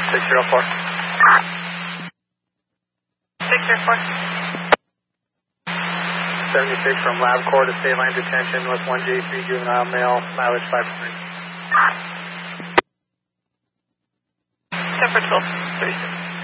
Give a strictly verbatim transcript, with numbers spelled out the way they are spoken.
six zero four. six zero four. seventy-six from LabCorp to State Line Detention with one J C juvenile male, mileage five three. ten for twelve thirty-six.